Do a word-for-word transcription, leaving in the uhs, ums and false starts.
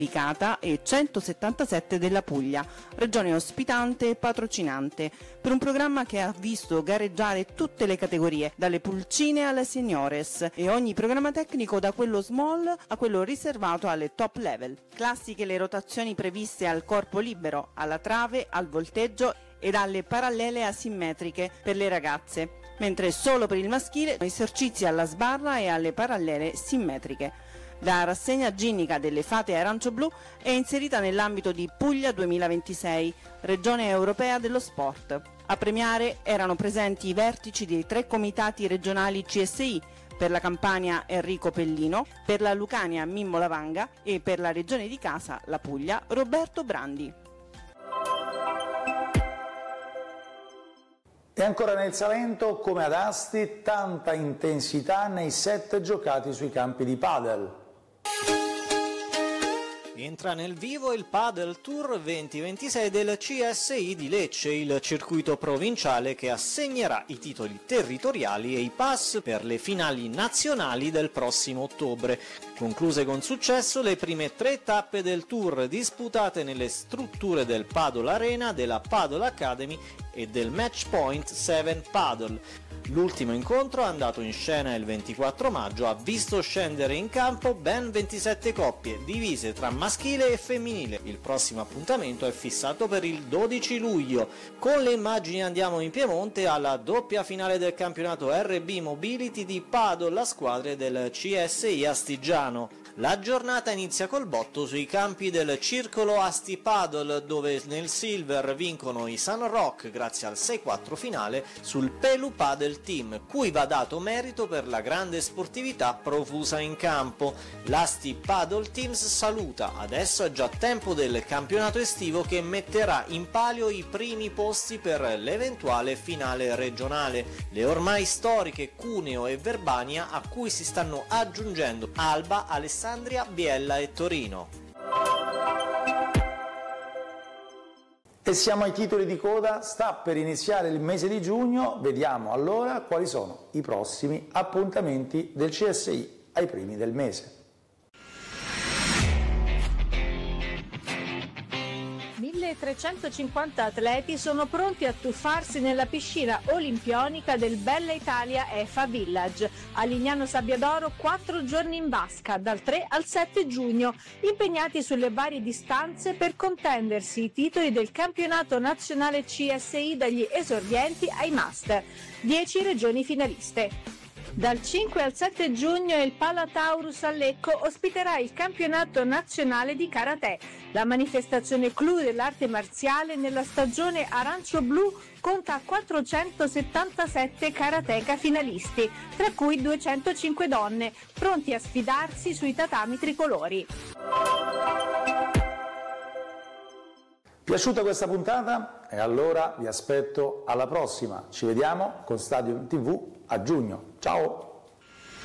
e centosettantasette della Puglia, regione ospitante e patrocinante, per un programma che ha visto gareggiare tutte le categorie, dalle pulcine alle seniores, e ogni programma tecnico da quello small a quello riservato alle top level. Classiche le rotazioni previste al corpo libero, alla trave, al volteggio ed alle parallele asimmetriche per le ragazze, mentre solo per il maschile esercizi alla sbarra e alle parallele simmetriche. La rassegna ginnica delle fate arancio-blu è inserita nell'ambito di Puglia duemilaventisei, regione europea dello sport. A premiare erano presenti i vertici dei tre comitati regionali C S I, per la Campania Enrico Pellino, per la Lucania Mimmo Lavanga e per la regione di casa, la Puglia, Roberto Brandi. E ancora nel Salento, come ad Asti, tanta intensità nei set giocati sui campi di padel. Entra nel vivo il Padel Tour duemilaventisei del C S I di Lecce, il circuito provinciale che assegnerà i titoli territoriali e i pass per le finali nazionali del prossimo ottobre. Concluse con successo le prime tre tappe del Tour, disputate nelle strutture del Padel Arena, della Padel Academy e del Match Point sette Padel. L'ultimo incontro, andato in scena il ventiquattro maggio, ha visto scendere in campo ben ventisette coppie, divise tra maschile e femminile. Il prossimo appuntamento è fissato per il dodici luglio. Con le immagini andiamo in Piemonte alla doppia finale del campionato R B Mobility di Padel a squadre del C S I Astigiano. La giornata inizia col botto sui campi del Circolo Asti Padel, dove nel Silver vincono i Sun Rock grazie al sei quattro finale sul Pelu Padel Team, cui va dato merito per la grande sportività profusa in campo. L'Asti Padel Teams saluta, adesso è già tempo del campionato estivo che metterà in palio i primi posti per l'eventuale finale regionale. Le ormai storiche Cuneo e Verbania, a cui si stanno aggiungendo Alba, Alessandria, Biella e Torino. E siamo ai titoli di coda, sta per iniziare il mese di giugno, vediamo allora quali sono i prossimi appuntamenti del C S I ai primi del mese. milletrecentocinquanta atleti sono pronti a tuffarsi nella piscina olimpionica del Bella Italia E F A Village a Lignano Sabbiadoro, quattro giorni in vasca dal tre al sette giugno, impegnati sulle varie distanze per contendersi i titoli del campionato nazionale C S I dagli esordienti ai master, dieci regioni finaliste. Dal cinque al sette giugno il Palataurus a Lecco ospiterà il campionato nazionale di karate. La manifestazione clou dell'arte marziale nella stagione arancio-blu conta quattrocentosettantasette karateka finalisti, tra cui duecentocinque donne, pronti a sfidarsi sui tatami tricolori. Piaciuta questa puntata? E allora vi aspetto alla prossima. Ci vediamo con Stadium tivù a giugno. Ciao!